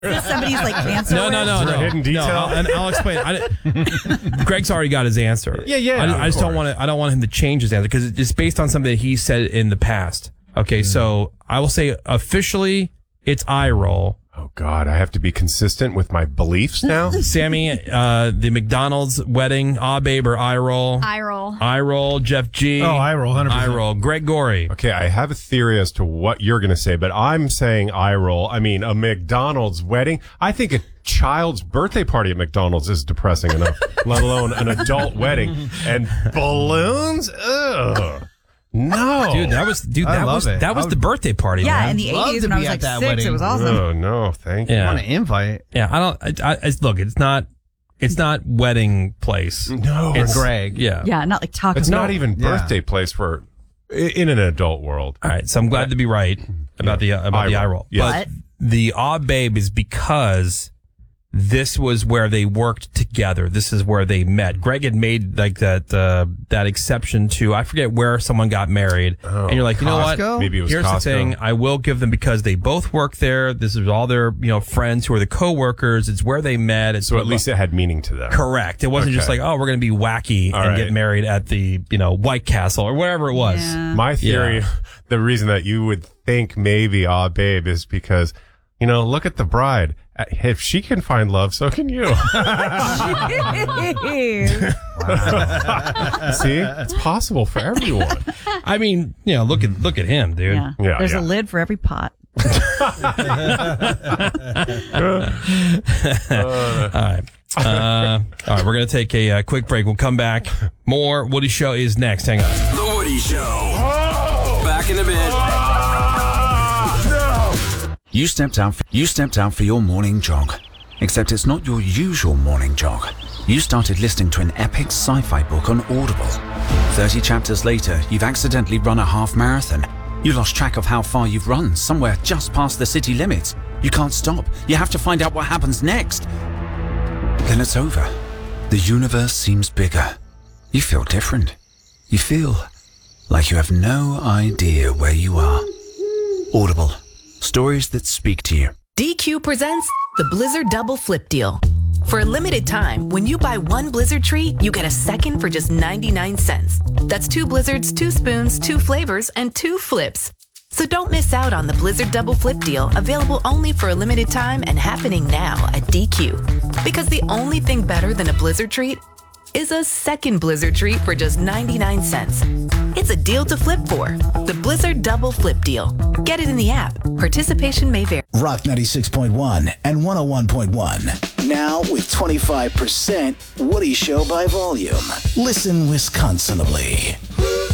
Somebody's like cancer. No. Hidden detail? No, and I'll explain. Greg's already got his answer. Yeah. I just don't want to. I don't want him to change his answer because it's based on something that he said in the past. Okay, so I will say officially it's eye roll. Oh God, I have to be consistent with my beliefs now. Sammy, the McDonald's wedding, babe or eye roll? Eye roll. Eye roll. Jeff G. Oh, eye roll, 100%. Eye roll. Greg Gorey. Okay, I have a theory as to what you're going to say, but I'm saying eye roll. I mean, a McDonald's wedding. I think a child's birthday party at McDonald's is depressing enough, let alone an adult wedding. And balloons? Ugh. No. Dude, that was the birthday party, Yeah, man. in the love 80s to when I be was at like that 6, wedding. it was awesome. Oh, no, thank you. Yeah. I want to invite. Yeah, look, it's not wedding place. No. It's Greg. Yeah. Yeah, not like Taco It's Bell. not even birthday place for in an adult world. All right, so I'm glad to be right about the eye roll. Yes. But the babe is because this was where they worked together. This is where they met. Greg had made like that exception to, I forget where someone got married. And you're like, you know what? Costco? Maybe it was Here's Costco. the thing. I will give them because they both work there. This is all their, friends who are the coworkers. It's where they met. It's So at least it had meaning to them. correct. It wasn't just Okay. like, oh, we're going to be wacky All and right. get married at the, White Castle or whatever it was. Yeah. My theory, Yeah. the reason that you would think maybe babe is because, look at the bride. If she can find love, so can you. See, it's possible for everyone. I mean, look at him, dude. Yeah. Yeah, There's yeah. a lid for every pot. All right. We're going to take a quick break. We'll come back. More Woody Show is next. Hang on. The Woody Show. Back in a bit. You stepped out for your morning jog. Except it's not your usual morning jog. You started listening to an epic sci-fi book on Audible. 30 chapters later, you've accidentally run a half marathon. You lost track of how far you've run, somewhere just past the city limits. You can't stop. You have to find out what happens next. Then it's over. The universe seems bigger. You feel different. You feel like you have no idea where you are. Audible. Stories that speak to you. DQ presents the Blizzard Double Flip Deal. For a limited time, when you buy one Blizzard treat, you get a second for just 99 cents. That's 2 Blizzards, 2 spoons, 2 flavors, and 2 flips. So don't miss out on the Blizzard Double Flip Deal, available only for a limited time and happening now at DQ. Because the only thing better than a Blizzard treat is a second Blizzard treat for just 99 cents. It's a deal to flip for. The Blizzard Double Flip Deal. Get it in the app. Participation may vary. Rock 96.1 and 101.1. Now with 25% Woody Show by volume. Listen Wisconsinably.